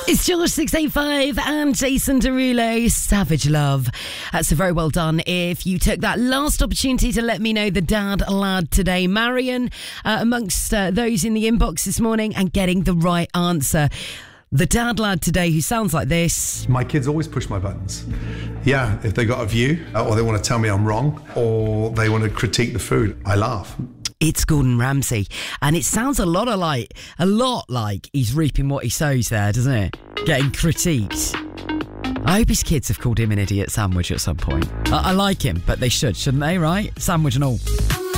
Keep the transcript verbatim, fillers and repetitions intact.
It's George six eighty-five and Jason Derulo, Savage Love. That's a very well done. If you took that last opportunity to let me know the dad lad today, Marion, uh, amongst uh, those in the inbox this morning and getting the right answer. The dad lad today who sounds like this. My kids always push my buttons. Yeah, if they got a view or they want to tell me I'm wrong or they want to critique the food, I laugh. It's Gordon Ramsay, and it sounds a lot like a lot like he's reaping what he sows there, doesn't it? Getting critiqued. I hope his kids have called him an idiot sandwich at some point. I, I like him, but they should, shouldn't they, right? Sandwich and all.